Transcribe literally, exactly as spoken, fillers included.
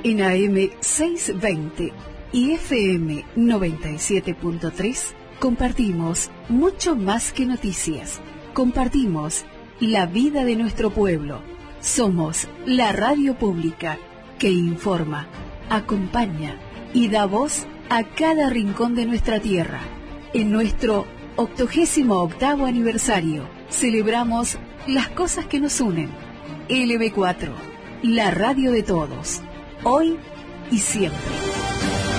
En A M seiscientos veinte y F M noventa y siete punto tres compartimos mucho más que noticias. Compartimos la vida de nuestro pueblo. Somos la radio pública que informa, acompaña y da voz a cada rincón de nuestra tierra. En nuestro octogésimo octavo aniversario celebramos las cosas que nos unen. L B cuatro, la radio de todos, hoy y siempre.